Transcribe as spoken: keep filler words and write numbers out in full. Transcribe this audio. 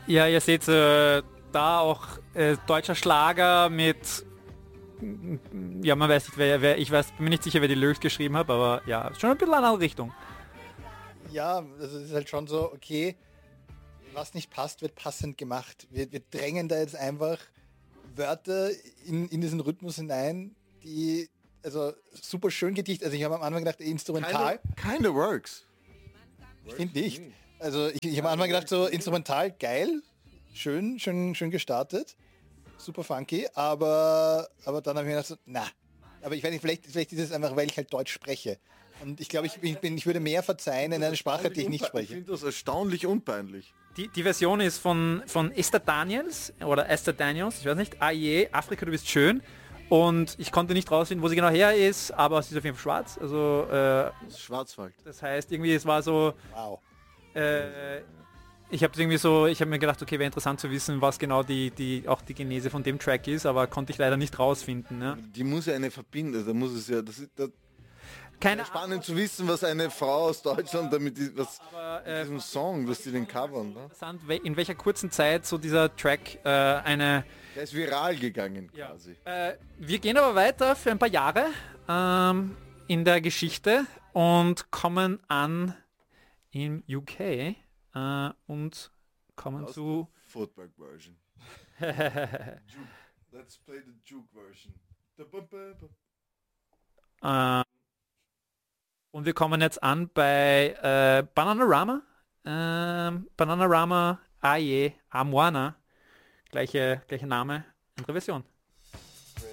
Ja, ihr seht äh, da auch äh, deutscher Schlager mit, ja, man weiß nicht, wer, wer ich weiß, bin mir nicht sicher, wer die Lyrics geschrieben hat, aber ja, schon ein bisschen in eine andere Richtung. Ja, also es ist halt schon so, okay, was nicht passt, wird passend gemacht. Wir, wir drängen da jetzt einfach Wörter in, in diesen Rhythmus hinein, die, also super schön gedichtet. Also ich habe am Anfang gedacht, instrumental. Kinda works. Ich finde nicht. Also ich, ich habe am Anfang gedacht, so instrumental, geil, schön, schön, schön gestartet, super funky, aber, aber dann habe ich mir gedacht, so, na. Aber ich weiß nicht, vielleicht, vielleicht ist es einfach, weil ich halt Deutsch spreche. Und ich glaube, ich, ich, bin, ich würde mehr verzeihen in einer Sprache, die ich nicht Ich spreche. finde das erstaunlich unpeinlich. Die, die Version ist von, von Esther Daniels oder Esther Daniels, ich weiß nicht, A I E, Afrika, du bist schön. Und ich konnte nicht rausfinden, wo sie genau her ist, aber sie ist auf jeden Fall schwarz. Also, äh, Das ist Schwarzwald. das heißt, irgendwie, es war so, Wow. äh, ich habe irgendwie so, ich habe mir gedacht, okay, wäre interessant zu wissen, was genau die, die, auch die Genese von dem Track ist, aber konnte ich leider nicht rausfinden. Ne? Die muss ja eine Verbindung, da muss es ja, das ist das Keine ist spannend zu wissen, was eine Frau aus Deutschland damit, die- was Aber, mit äh, diesem Song, dass die den covern, ne? interessant, wel- in welcher kurzen Zeit so dieser Track äh, eine... Der ist viral gegangen Ja. quasi. Äh, wir gehen aber weiter für ein paar Jahre ähm, in der Geschichte und kommen an im U K äh, und kommen Aus zu... Football Version. Juke. Let's play the Juke Version. Da, ba, ba, ba. Äh, und wir kommen jetzt an bei äh, Bananarama. Ähm, Bananarama, Aye, Amwana. Gleiche, gleiche Name, andere Version.